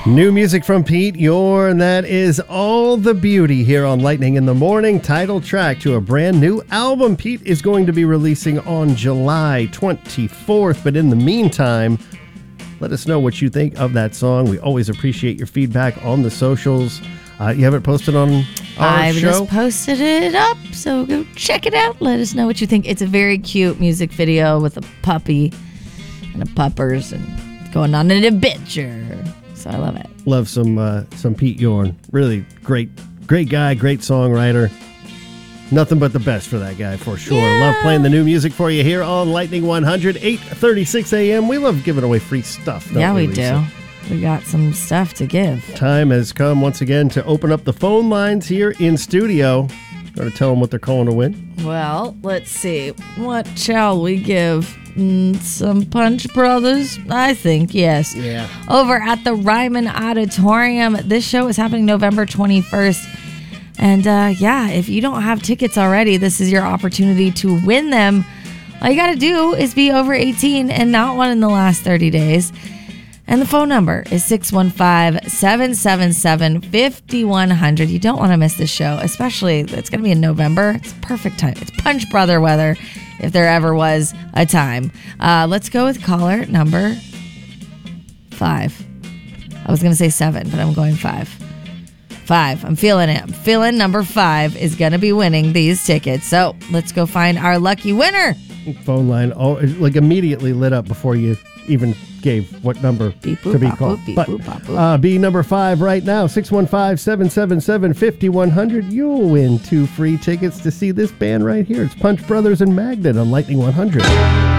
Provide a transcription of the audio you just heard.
New music from Pete Yorn. That is All the Beauty here on Lightning in the Morning. Title track to a brand new album Pete is going to be releasing on July 24th. But in the meantime, let us know what you think of that song. We always appreciate your feedback on the socials. You have it posted on our show? I just posted it up, so go check it out. Let us know what you think. It's a very cute music video with a puppy and a puppers and going on an adventure. So I love it. Love some Pete Yorn. Really great guy, great songwriter. Nothing but the best for that guy, for sure. Yeah. Love playing the new music for you here on Lightning 100, 8:36 a.m. We love giving away free stuff, don't Yeah, we Lisa? do. We got some stuff to give. Time has come once again to open up the phone lines here in studio. Got to tell them what they're calling to win. Well, let's see. What shall we give? Some Punch Brothers? I think, yes. Yeah. Over at the Ryman Auditorium. This show is happening November 21st. And if you don't have tickets already, this is your opportunity to win them. All you got to do is be over 18 and not one in the last 30 days. And the phone number is 615-777-5100. You don't want to miss this show, especially it's going to be in November. It's perfect time. It's Punch Brother weather, if there ever was a time. Let's go with caller number 5. I was going to say 7, but I'm going 5. 5. I'm feeling it. I'm feeling number 5 is going to be winning these tickets. So let's go find our lucky winner. Phone line immediately lit up before you even gave what number Beep, boop, to be bop, called. boop, beep, But boop, bop, boop. be number 5 right now, 615-777-5100. You'll win 2 free tickets to see this band right here. It's Punch Brothers and Magnet on Lightning 100.